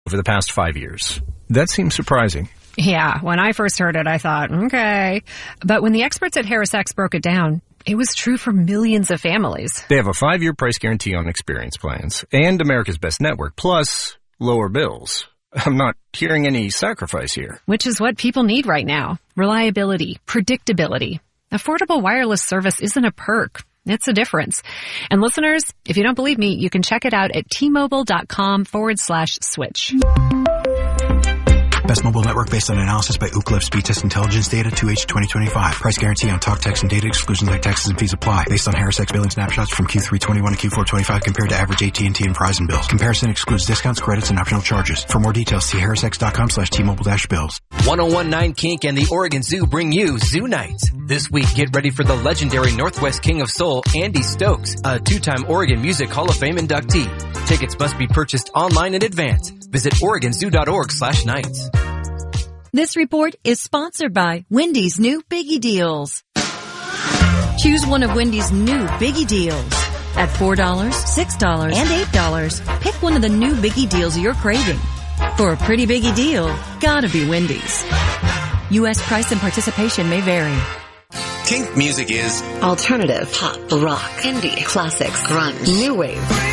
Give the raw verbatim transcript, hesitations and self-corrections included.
over the past five years. That seems surprising. Yeah, when I first heard it, I thought, okay. But when the experts at HarrisX broke it down, it was true for millions of families. They have a five-year price guarantee on experience plans and America's Best Network, plus lower bills. I'm not hearing any sacrifice here. Which is what people need right now. Reliability, predictability. Affordable wireless service isn't a perk. It's a difference. And listeners, if you don't believe me, you can check it out at T-Mobile.com forward slash switch. Best mobile network based on analysis by Ookla Speed Test Intelligence data two H twenty twenty-five. Price guarantee on talk, text, and data exclusions like taxes and fees apply. Based on HarrisX billing snapshots from Q three twenty-one to Q four twenty-five compared to average A T and T and Verizon bills. Comparison excludes discounts, credits, and optional charges. For more details, see HarrisX.com slash T-Mobile dash bills. one oh one point nine Kink and the Oregon Zoo bring you Zoo Nights. This week, get ready for the legendary Northwest King of Soul, Andy Stokes, a two-time Oregon Music Hall of Fame inductee. Tickets must be purchased online in advance. Visit Oregon Zoo dot org slash nights. This report is sponsored by Wendy's new Biggie Deals. Choose one of Wendy's new Biggie Deals. At four dollars, six dollars, and eight dollars, pick one of the new Biggie Deals you're craving. For a pretty biggie deal, gotta be Wendy's. U S price and participation may vary. Kink music is alternative, pop, rock, indie, classics, grunge, new wave.